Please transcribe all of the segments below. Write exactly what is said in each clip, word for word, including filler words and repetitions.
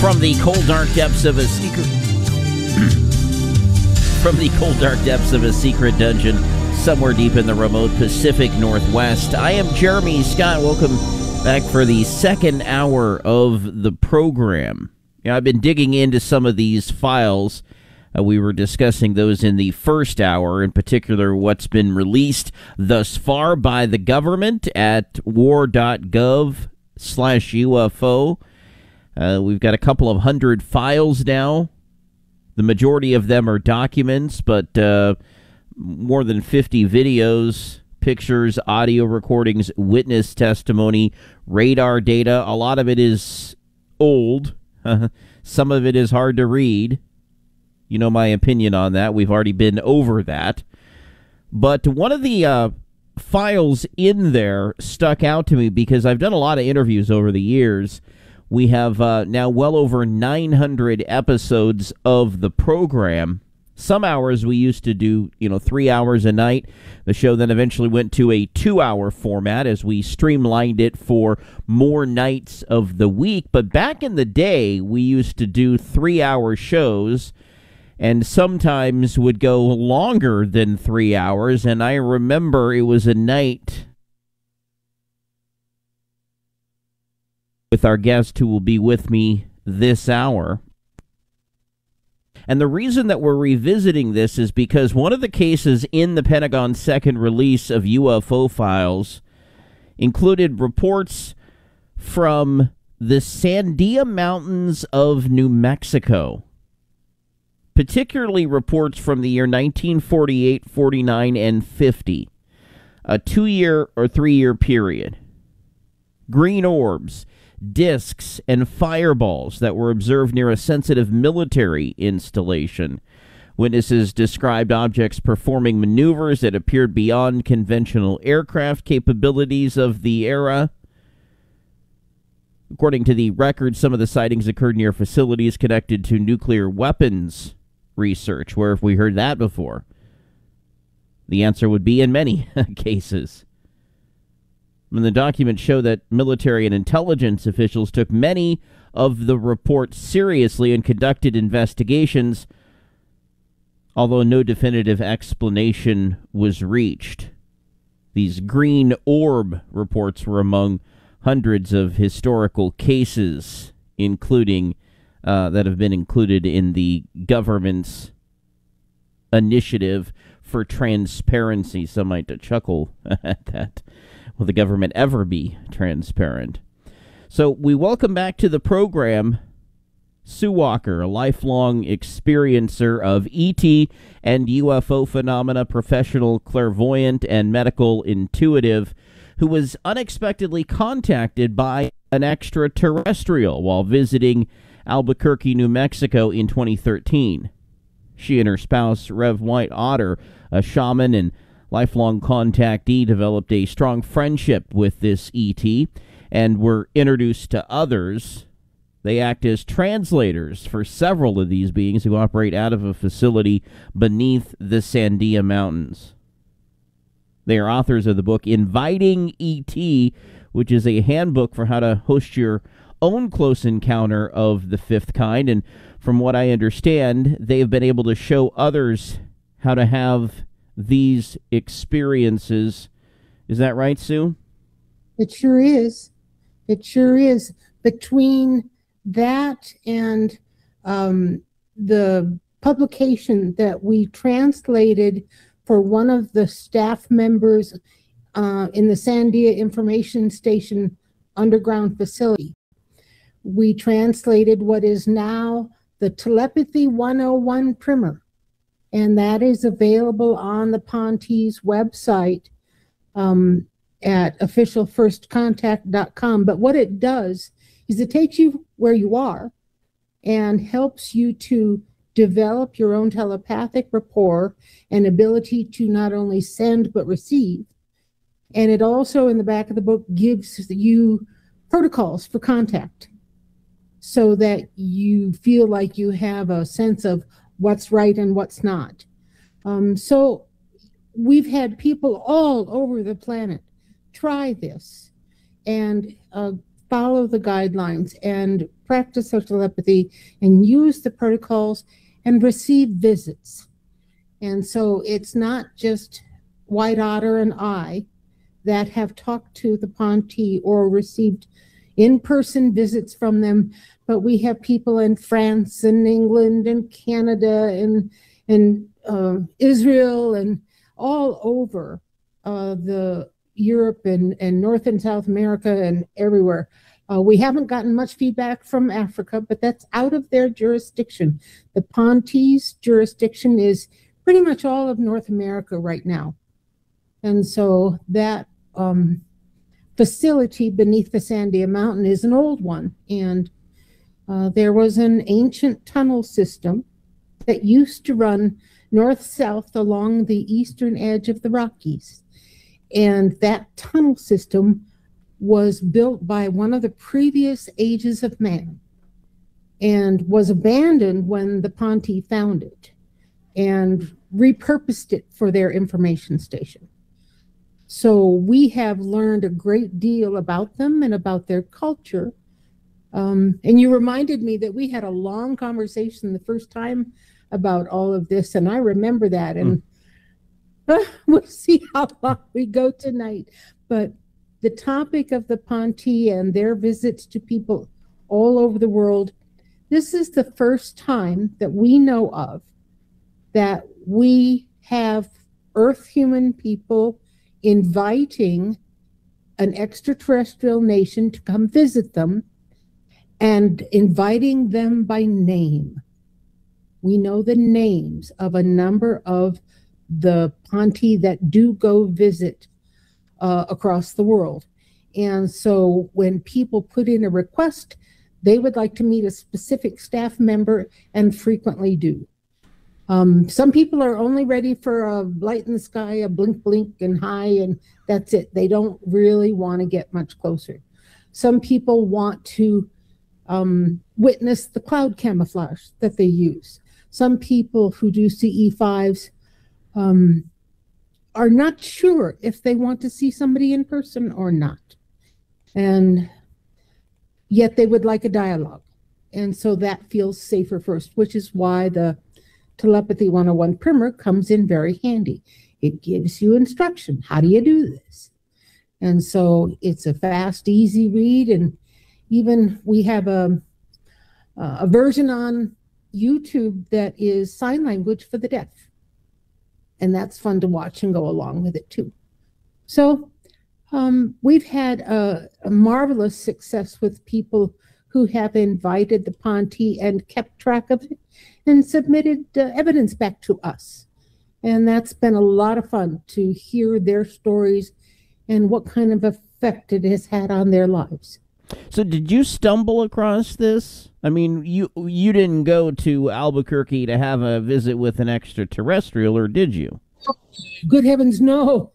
From the cold, dark depths of a secret... From the cold, dark depths of a secret dungeon somewhere deep in the remote Pacific Northwest, I am Jeremy Scott. Welcome back for the second hour of the program. You know, I've been digging into some of these files. Uh, we were discussing those in the first hour, in particular what's been released thus far by the government at war.gov slash UFO. Uh, we've got a couple of hundred files now. The majority of them are documents, but uh, more than fifty videos, pictures, audio recordings, witness testimony, radar data. A lot of it is old. Some of it is hard to read. You know my opinion on that. We've already been over that. But one of the uh, files in there stuck out to me because I've done a lot of interviews over the years. We have uh, now well over nine hundred episodes of the program. Some hours we used to do, you know, three hours a night. The show then eventually went to a two-hour format as we streamlined it for more nights of the week. But back in the day, we used to do three-hour shows and sometimes would go longer than three hours. And I remember it was a night with our guest who will be with me this hour. And the reason that we're revisiting this is because one of the cases in the Pentagon's second release of U F O files included reports from the Sandia Mountains of New Mexico, particularly reports from the year nineteen forty-eight, forty-nine, and fifty, a two-year or three-year period. Green orbs, discs, and fireballs that were observed near a sensitive military installation. Witnesses described objects performing maneuvers that appeared beyond conventional aircraft capabilities of the era. According to the record, some of the sightings occurred near facilities connected to nuclear weapons research. Where have we heard that before? The answer would be in many cases. And the documents show that military and intelligence officials took many of the reports seriously and conducted investigations, although no definitive explanation was reached. These green orb reports were among hundreds of historical cases, including uh, that have been included in the government's initiative for transparency. Some might chuckle at that. Will the government ever be transparent? So we welcome back to the program Sue Walker, a lifelong experiencer of E T and U F O phenomena, professional clairvoyant and medical intuitive, who was unexpectedly contacted by an extraterrestrial while visiting Albuquerque, New Mexico in twenty thirteen. She and her spouse, Rev White Otter, a shaman and lifelong contactee, developed a strong friendship with this E T and were introduced to others. They act as translators for several of these beings who operate out of a facility beneath the Sandia Mountains. They are authors of the book Inviting E T, which is a handbook for how to host your own close encounter of the fifth kind. And from what I understand, they have been able to show others how to have these experiences. Is that right, Sue? It sure is. It sure is. Between that and um, the publication that we translated for one of the staff members uh, in the Sandia Information Station underground facility, we translated what is now the Telepathy one oh one primer. And that is available on the Pontees website um, at official first contact dot com. But what it does is it takes you where you are and helps you to develop your own telepathic rapport and ability to not only send but receive. And it also, in the back of the book, gives you protocols for contact so that you feel like you have a sense of what's right and what's not. Um, so we've had people all over the planet try this. And uh, follow the guidelines and practice social telepathy and use the protocols and receive visits. And so it's not just White Otter and I that have talked to the Ponti or received in-person visits from them, but we have people in France and England and Canada and, and uh, Israel and all over uh, the Europe and, and North and South America and everywhere. Uh, we haven't gotten much feedback from Africa, but that's out of their jurisdiction. The Ponti's jurisdiction is pretty much all of North America right now. And so that um, facility beneath the Sandia Mountain is an old one. And uh, there was an ancient tunnel system that used to run north-south along the eastern edge of the Rockies. And that tunnel system was built by one of the previous ages of man and was abandoned when the Ponti found it and repurposed it for their information station. So we have learned a great deal about them and about their culture. Um, and you reminded me that we had a long conversation the first time about all of this, and I remember that. And mm. uh, we'll see how long we go tonight. But the topic of the Ponti and their visits to people all over the world, this is the first time that we know of that we have Earth human people inviting an extraterrestrial nation to come visit them and inviting them by name. We know the names of a number of the Ponti that do go visit uh, across the world. And so when people put in a request, they would like to meet a specific staff member and frequently do. Um, some people are only ready for a light in the sky, a blink, blink, and hi, and that's it. They don't really want to get much closer. Some people want to um, witness the cloud camouflage that they use. Some people who do C E fives um, are not sure if they want to see somebody in person or not. And yet they would like a dialogue. And so that feels safer first, which is why the Telepathy one oh one primer comes in very handy. It gives you instruction. How do you do this? And so it's a fast, easy read. And even we have a, a version on YouTube that is sign language for the deaf. And that's fun to watch and go along with it too. So um, we've had a, a marvelous success with people who have invited the Ponti and kept track of it and submitted uh, evidence back to us. And that's been a lot of fun to hear their stories and what kind of effect it has had on their lives. So did you stumble across this? I mean, you you didn't go to Albuquerque to have a visit with an extraterrestrial, or did you? Good heavens, no.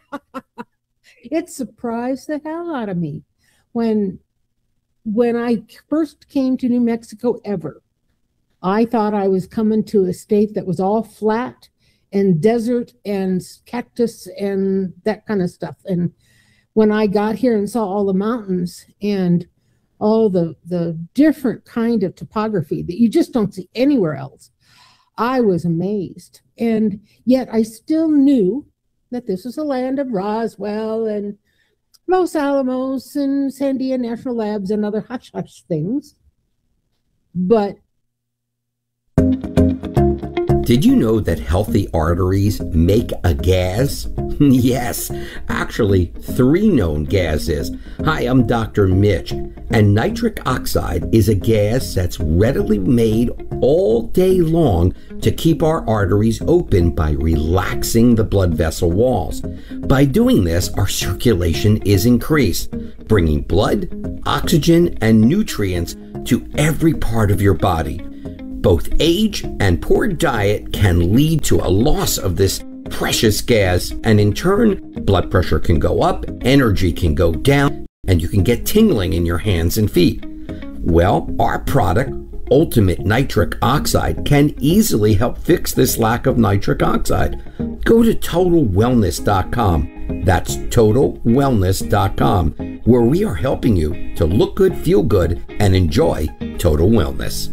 It surprised the hell out of me. When, when I first came to New Mexico ever, I thought I was coming to a state that was all flat and desert and cactus and that kind of stuff. And when I got here and saw all the mountains and all the, the different kind of topography that you just don't see anywhere else, I was amazed. And yet I still knew that this was a land of Roswell and Los Alamos and Sandia National Labs and other hush-hush things. But did you know that healthy arteries make a gas? Yes, actually three known gases. Hi, I'm Doctor Mitch, and nitric oxide is a gas that's readily made all day long to keep our arteries open by relaxing the blood vessel walls. By doing this, our circulation is increased, bringing blood, oxygen, and nutrients to every part of your body. Both age and poor diet can lead to a loss of this precious gas, and in turn, blood pressure can go up, energy can go down, and you can get tingling in your hands and feet. Well, our product, Ultimate Nitric Oxide, can easily help fix this lack of nitric oxide. Go to total wellness dot com. That's total wellness dot com where we are helping you to look good, feel good, and enjoy total wellness.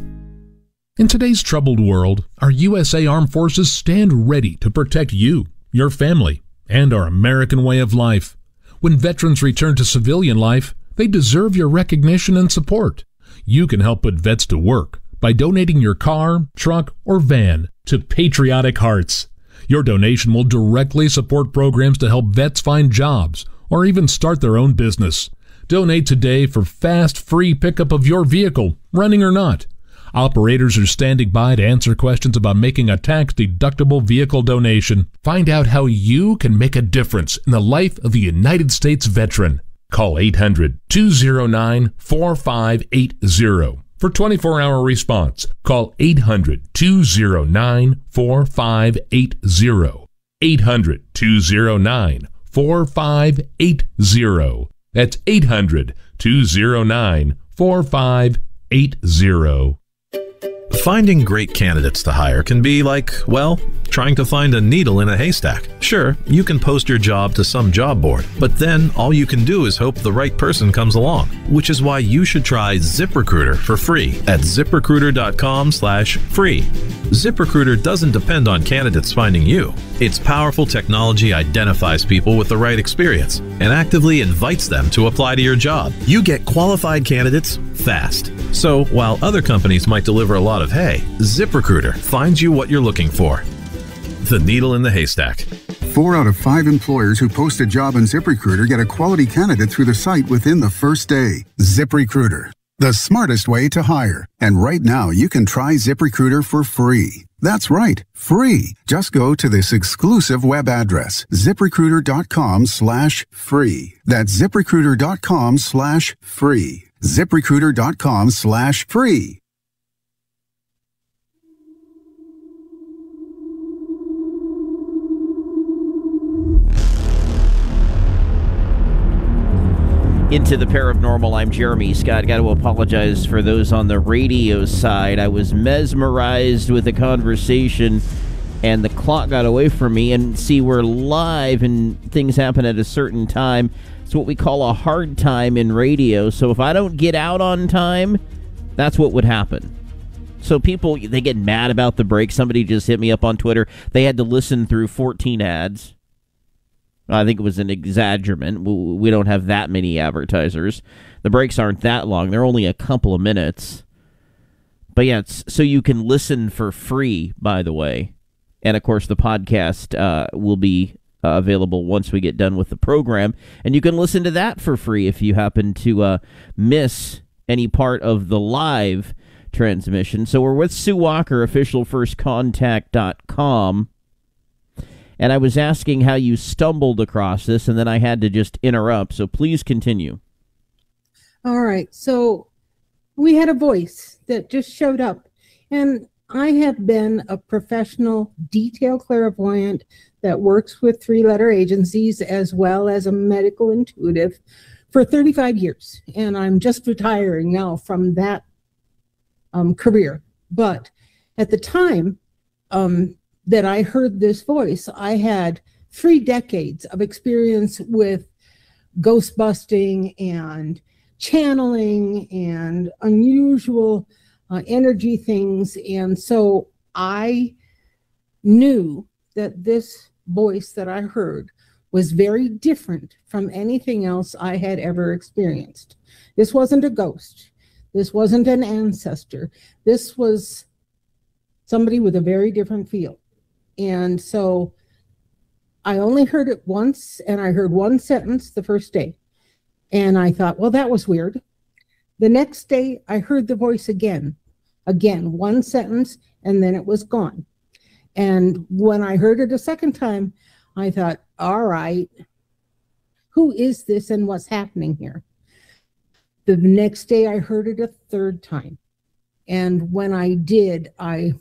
In today's troubled world, our U S A Armed Forces stand ready to protect you, your family, and our American way of life. When veterans return to civilian life, they deserve your recognition and support. You can help put vets to work by donating your car, truck, or van to Patriotic Hearts. Your donation will directly support programs to help vets find jobs or even start their own business. Donate today for fast, free pickup of your vehicle, running or not. Operators are standing by to answer questions about making a tax-deductible vehicle donation. Find out how you can make a difference in the life of a United States veteran. Call eight hundred, two oh nine, four five eight oh for twenty-four hour response. Call eight hundred, two oh nine, four five eight oh. eight hundred, two oh nine, four five eight oh. That's eight hundred, two oh nine, four five eight oh. Finding great candidates to hire can be like, well, trying to find a needle in a haystack. Sure, you can post your job to some job board, but then all you can do is hope the right person comes along, which is why you should try ZipRecruiter for free at ZipRecruiter.com slash free. ZipRecruiter doesn't depend on candidates finding you. Its powerful technology identifies people with the right experience and actively invites them to apply to your job. You get qualified candidates fast. So while other companies might deliver a lot of hay, ZipRecruiter finds you what you're looking for. The needle in the haystack. Four out of five employers who post a job on ZipRecruiter get a quality candidate through the site within the first day. ZipRecruiter, the smartest way to hire. And right now, you can try ZipRecruiter for free. That's right, free. Just go to this exclusive web address, ZipRecruiter.com slash free. That's ZipRecruiter.com slash free. ZipRecruiter.com slash free. Into the Paranormal, I'm Jeremy Scott. Got to apologize for those on the radio side. I was mesmerized with the conversation, and the clock got away from me. And see, we're live, and things happen at a certain time. It's what we call a hard time in radio. So if I don't get out on time, that's what would happen. So people, they get mad about the break. Somebody just hit me up on Twitter. They had to listen through fourteen ads. I think it was an exaggerament. We don't have that many advertisers. The breaks aren't that long. They're only a couple of minutes. But yeah, it's, so you can listen for free, by the way. And, of course, the podcast uh, will be uh, available once we get done with the program. And you can listen to that for free if you happen to uh, miss any part of the live transmission. So we're with Sue Walker, official first contact dot com. And I was asking how you stumbled across this, and then I had to just interrupt. So please continue. All right. So we had a voice that just showed up. And I have been a professional detail clairvoyant that works with three-letter agencies as well as a medical intuitive for thirty-five years. And I'm just retiring now from that um, career. But at the time, um, that I heard this voice, I had three decades of experience with ghost busting and channeling and unusual uh, energy things. And so I knew that this voice that I heard was very different from anything else I had ever experienced. This wasn't a ghost. This wasn't an ancestor. This was somebody with a very different feel. And so I only heard it once, and I heard one sentence the first day. And I thought, well, that was weird. The next day, I heard the voice again. Again, one sentence, and then it was gone. And when I heard it a second time, I thought, all right, who is this and what's happening here? The next day, I heard it a third time. And when I did, I...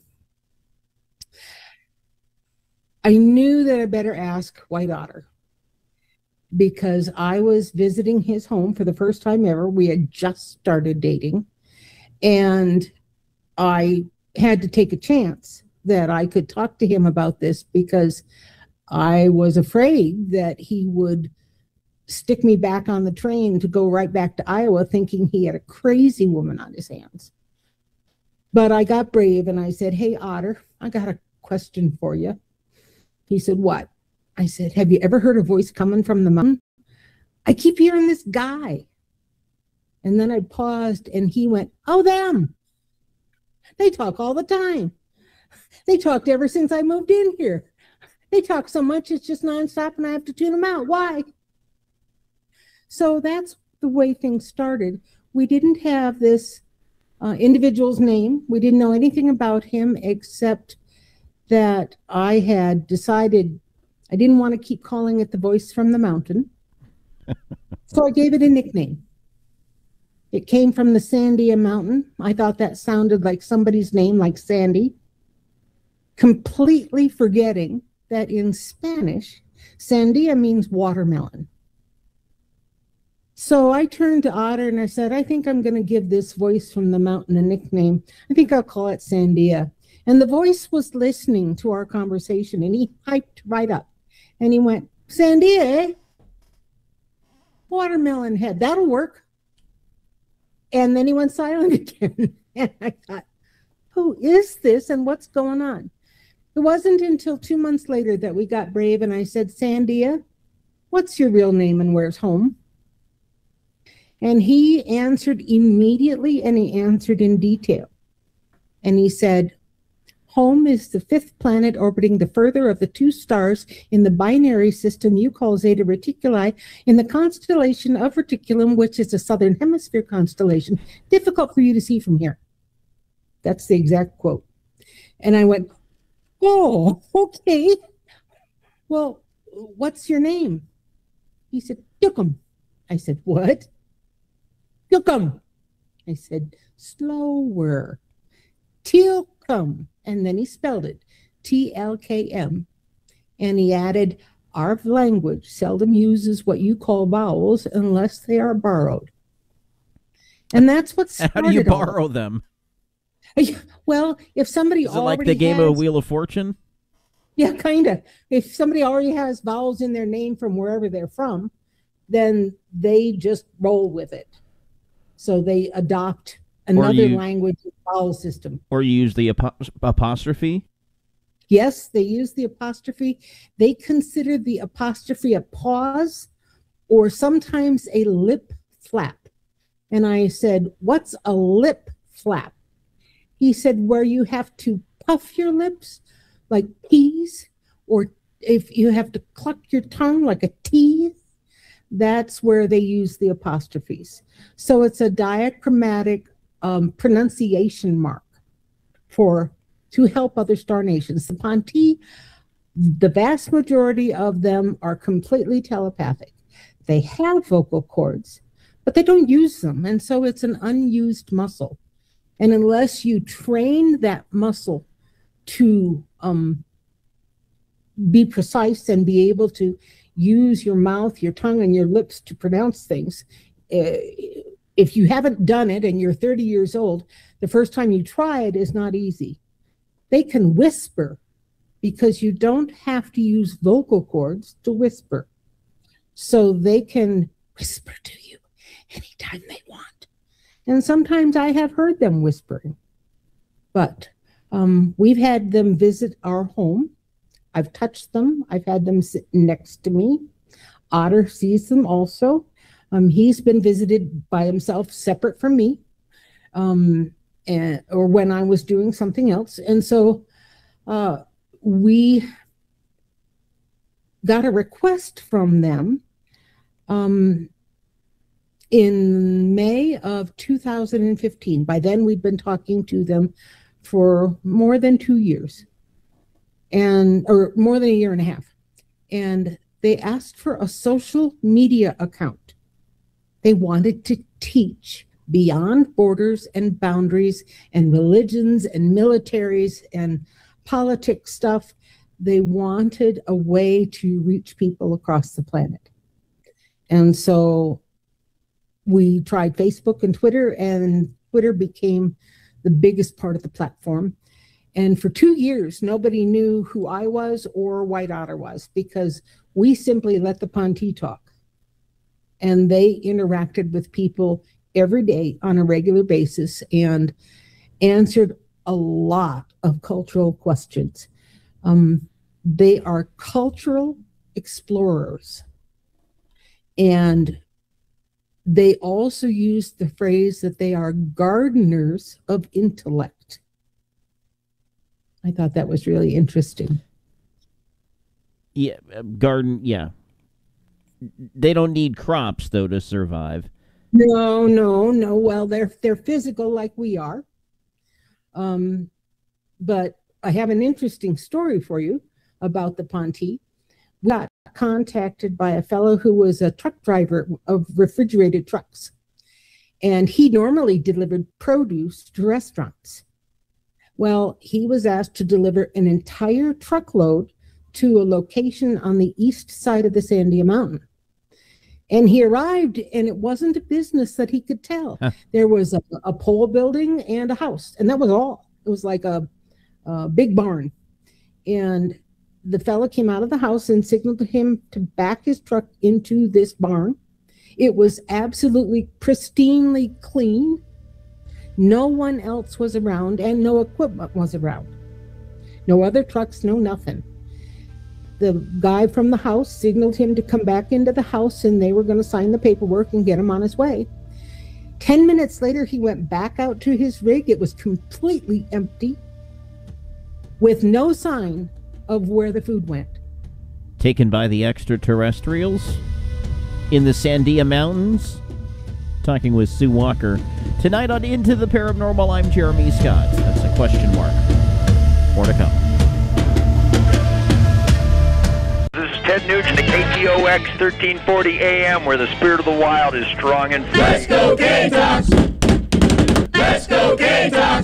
I knew that I better ask White Otter, because I was visiting his home for the first time ever. We had just started dating, and I had to take a chance that I could talk to him about this, because I was afraid that he would stick me back on the train to go right back to Iowa, thinking he had a crazy woman on his hands. But I got brave and I said, hey, Otter, I got a question for you. He said, what? I said, have you ever heard a voice coming from the mountain? I keep hearing this guy. And then I paused and he went, oh, them. They talk all the time. They talked ever since I moved in here. They talk so much, it's just nonstop and I have to tune them out. Why? So that's the way things started. We didn't have this uh, individual's name. We didn't know anything about him except that I had decided I didn't want to keep calling it the voice from the mountain. So I gave it a nickname. It came from the Sandia Mountain. I thought that sounded like somebody's name, like Sandy, completely forgetting that in Spanish, Sandia means watermelon. So I turned to Otter and I said, I think I'm going to give this voice from the mountain a nickname. I think I'll call it Sandia. And the voice was listening to our conversation and he hyped right up. And he went, Sandia, watermelon head, that'll work. And then he went silent again. And I thought, who is this and what's going on? It wasn't until two months later that we got brave and I said, Sandia, what's your real name and where's home? And he answered immediately and he answered in detail. And he said, home is the fifth planet orbiting the further of the two stars in the binary system you call Zeta Reticuli in the constellation of Reticulum, which is a southern hemisphere constellation, difficult for you to see from here. That's the exact quote. And I went, oh, okay. Well, what's your name? He said, Yukum. I said, what? Yukum. I said, slower. Tilkum. And then he spelled it, T L K M. And he added, our language seldom uses what you call vowels unless they are borrowed. And that's what started. How do you borrow all. them? Well, if somebody Is it already like the game has, of Wheel of Fortune? Yeah, kind of. If somebody already has vowels in their name from wherever they're from, then they just roll with it. So they adopt another you, language vowel system. Or you use the apo- apostrophe? Yes, they use the apostrophe. They consider the apostrophe a pause or sometimes a lip flap. And I said, what's a lip flap? He said, where you have to puff your lips like peas, or if you have to cluck your tongue like a T, that's where they use the apostrophes. So it's a diachromatic um, pronunciation mark for to help other star nations. The Ponti, the vast majority of them are completely telepathic. They have vocal cords, but they don't use them. And so it's an unused muscle. And unless you train that muscle to um, be precise and be able to use your mouth, your tongue, and your lips to pronounce things, uh, if you haven't done it and you're thirty years old, the first time you try it is not easy. They can whisper because you don't have to use vocal cords to whisper. So they can whisper to you anytime they want. And sometimes I have heard them whispering. But um, we've had them visit our home. I've touched them. I've had them sit next to me. Otter sees them also. Um, he's been visited by himself, separate from me, um, and, or when I was doing something else. And so uh, we got a request from them um, in May of two thousand fifteen. By then, we'd been talking to them for more than two years. And or more than a year and a half. And they asked for a social media account. They wanted to teach beyond borders and boundaries and religions and militaries and politics stuff. They wanted a way to reach people across the planet. And so we tried Facebook and Twitter, and Twitter became the biggest part of the platform. And for two years, nobody knew who I was or White Otter was, because we simply let the Ponti talk. and they interacted with people every day on a regular basis and answered a lot of cultural questions. Um, they are cultural explorers. And they also use the phrase that they are gardeners of intellect. I thought that was really interesting. Yeah, garden, yeah. They don't need crops, though, to survive. No, no, no. Well, they're they're physical like we are. Um, but I have an interesting story for you about the Ponte. We got contacted by a fellow who was a truck driver of refrigerated trucks. And he normally delivered produce to restaurants. Well, he was asked to deliver an entire truckload to a location on the east side of the Sandia Mountain. And he arrived, and it wasn't a business that he could tell. Huh. There was a, a pole building and a house, and that was all. It was like a, a big barn. And the fellow came out of the house and signaled to him to back his truck into this barn. It was absolutely pristinely clean. No one else was around, and no equipment was around. No other trucks, no nothing. The guy from the house signaled him to come back into the house, and they were going to sign the paperwork and get him on his way. Ten minutes later, he went back out to his rig. It was completely empty, with no sign of where the food went. Taken by the extraterrestrials in the Sandia Mountains? Talking with Sue Walker tonight on Into the Paranormal. I'm Jeremy Scott. That's a question mark. More to come. This is Ted Nugent at K T O X thirteen forty A M, where the spirit of the wild is strong and free. Let's go Gamecocks! Let's go Gamecocks!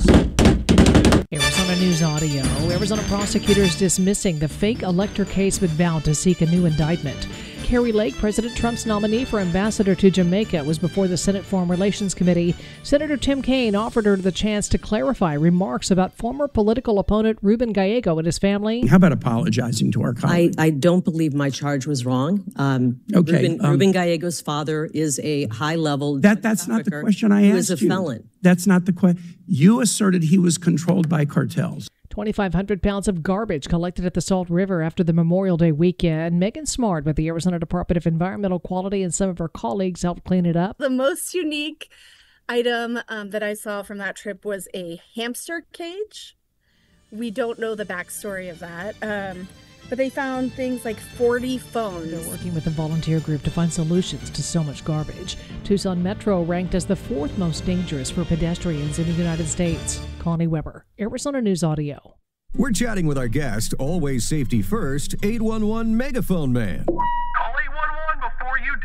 Arizona News Audio. Arizona prosecutors dismissing the fake elector case but vowed to seek a new indictment. Carrie Lake, President Trump's nominee for ambassador to Jamaica, was before the Senate Foreign Relations Committee. Senator Tim Kaine offered her the chance to clarify remarks about former political opponent Ruben Gallego and his family. How about apologizing to our colleagues? I, I don't believe my charge was wrong. Um, okay. Ruben, um, Ruben Gallego's father is a high-level that That's not the question I asked you. Who is a felon. That's not the question. You asserted he was controlled by cartels. twenty-five hundred pounds of garbage collected at the Salt River after the Memorial Day weekend. Megan Smart with the Arizona Department of Environmental Quality and some of her colleagues helped clean it up. The most unique item um, that I saw from that trip was a hamster cage. We don't know the backstory of that, um, but they found things like forty phones. They're working with a volunteer group to find solutions to so much garbage. Tucson Metro ranked as the fourth most dangerous for pedestrians in the United States. Connie Weber, Arizona News Audio. We're chatting with our guest, always safety first, eight one one Megaphone Man. Call eight one one before you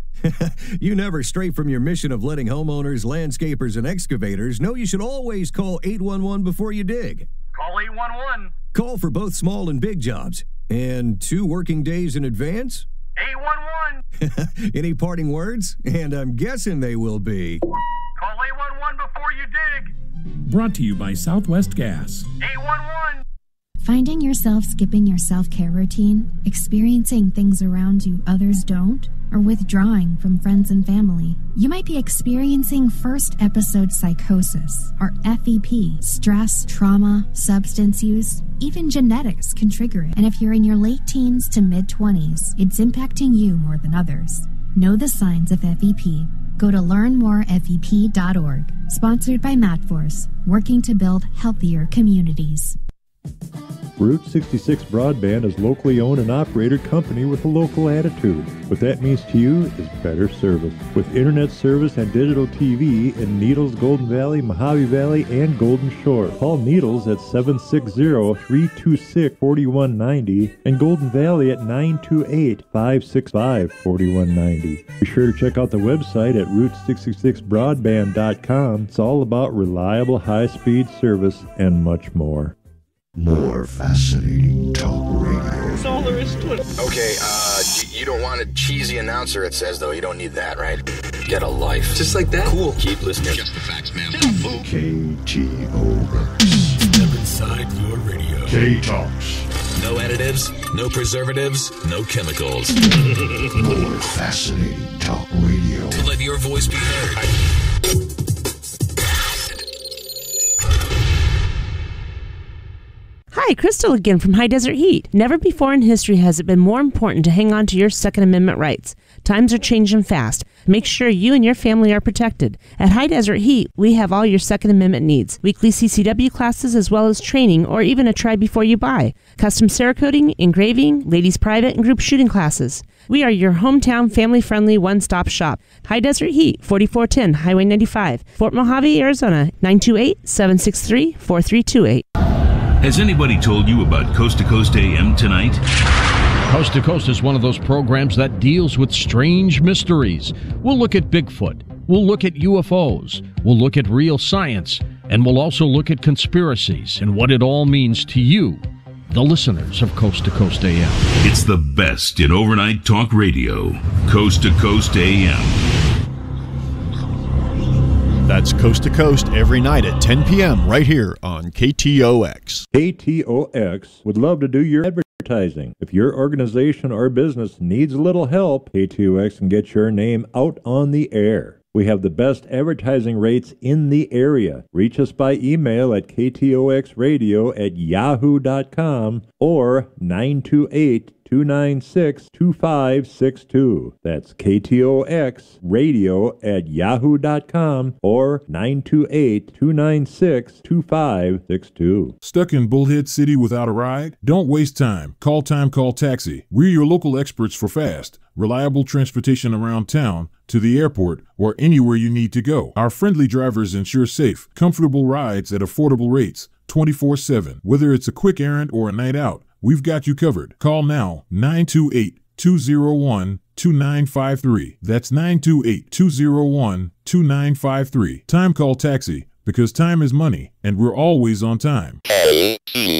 dig. You never stray from your mission of letting homeowners, landscapers, and excavators know you should always call eight one one before you dig. Call eight one one. Call for both small and big jobs. And two working days in advance? eight one one. Any parting words? And I'm guessing they will be. Call eight one one before you dig. Brought to you by Southwest Gas. eight one one. Finding yourself skipping your self-care routine, experiencing things around you others don't, or withdrawing from friends and family. You might be experiencing first episode psychosis, or F E P. Stress, trauma, substance use, even genetics can trigger it. And if you're in your late teens to mid-twenties, it's impacting you more than others. Know the signs of F E P. Go to learn more F E P dot org. Sponsored by MatForce, working to build healthier communities. Route sixty-six Broadband is locally owned and operated company with a local attitude. What that means to you is better service. With internet service and digital T V in Needles, Golden Valley, Mojave Valley, and Golden Shore. Call Needles at seven six zero, three two six, four one nine zero and Golden Valley at nine two eight, five six five, four one nine zero. Be sure to check out the website at route sixty-six broadband dot com. It's all about reliable high-speed service and much more. More fascinating talk radio. That's all there is to it. Okay, uh, you don't want a cheesy announcer, it says, though. You don't need that, right? Get a life. Just like that? Cool. Keep listening. Just the facts, man. K T O X. Step inside your radio. K-Talks. No additives, no preservatives, no chemicals. More fascinating talk radio. Let your voice be heard. Hi, Crystal again from High Desert Heat. Never before in history has it been more important to hang on to your Second Amendment rights. Times are changing fast. Make sure you and your family are protected. At High Desert Heat, we have all your Second Amendment needs. Weekly C C W classes as well as training or even a try before you buy. Custom Cerakoting, engraving, ladies private and group shooting classes. We are your hometown family-friendly one-stop shop. High Desert Heat, forty-four ten Highway ninety-five, Fort Mojave, Arizona, nine two eight, seven six three, four three two eight. Has anybody told you about Coast to Coast A M tonight? Coast to Coast is one of those programs that deals with strange mysteries. We'll look at Bigfoot. We'll look at U F Os. We'll look at real science. And we'll also look at conspiracies and what it all means to you, the listeners of Coast to Coast A M. It's the best in overnight talk radio. Coast to Coast A M. That's Coast to Coast every night at ten p.m. right here on K T O X. K T O X would love to do your advertising. If your organization or business needs a little help, K T O X can get your name out on the air. We have the best advertising rates in the area. Reach us by email at k t o x radio at yahoo dot com or nine two eight, two nine six, two five six two. That's K T O X radio at yahoo dot com or nine two eight, two nine six, two five six two. Stuck in Bullhead City without a ride? Don't waste time. Call Time Call Taxi. We're your local experts for fast, reliable transportation around town, to the airport, or anywhere you need to go. Our friendly drivers ensure safe, comfortable rides at affordable rates, twenty-four seven. Whether it's a quick errand or a night out, we've got you covered. Call now, nine two eight, two zero one, two nine five three. That's nine two eight, two zero one, two nine five three. Time Call Taxi, because time is money, and we're always on time.